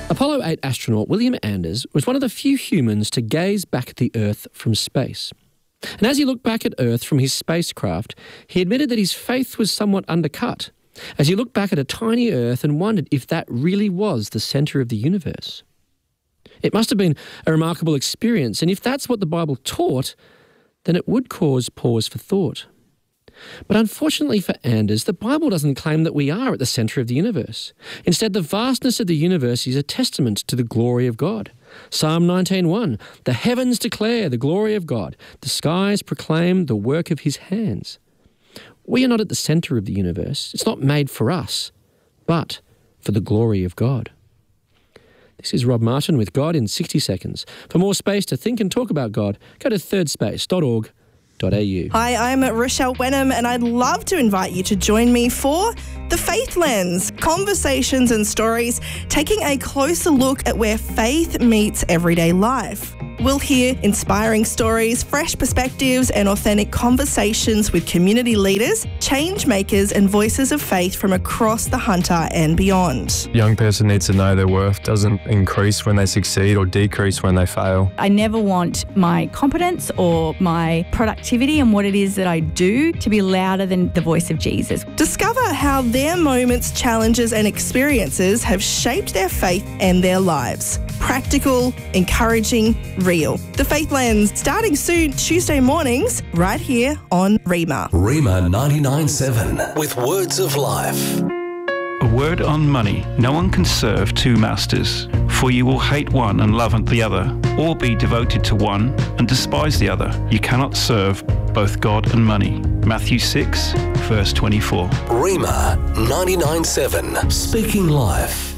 Apollo 8 astronaut William Anders was one of the few humans to gaze back at the Earth from space. And as he looked back at Earth from his spacecraft, he admitted that his faith was somewhat undercut, as he looked back at a tiny Earth and wondered if that really was the centre of the universe. It must have been a remarkable experience, and if that's what the Bible taught, then it would cause pause for thought. But unfortunately for Anders, the Bible doesn't claim that we are at the centre of the universe. Instead, the vastness of the universe is a testament to the glory of God. Psalm 19:1, "The heavens declare the glory of God. The skies proclaim the work of his hands." We are not at the centre of the universe. It's not made for us, but for the glory of God. This is Rob Martin with God in 60 Seconds. For more space to think and talk about God, go to thirdspace.org.au. Hi, I'm Rochelle Wenham, and I'd love to invite you to join me for The Faith Lens, conversations and stories taking a closer look at where faith meets everyday life. We'll hear inspiring stories, fresh perspectives and authentic conversations with community leaders, change makers and voices of faith from across the Hunter and beyond. A young person needs to know their worth doesn't increase when they succeed or decrease when they fail. I never want my competence or my productivity and what it is that I do to be louder than the voice of Jesus. Discover how their moments, challenges and experiences have shaped their faith and their lives. Practical, encouraging, real. The Faith Lens, starting soon Tuesday mornings, right here on Rhema. Rhema 99.7 with Words of Life. A word on money. No one can serve two masters, for you will hate one and love the other, or be devoted to one and despise the other. You cannot serve both God and money. Matthew 6, verse 24. Rhema 99.7, speaking life.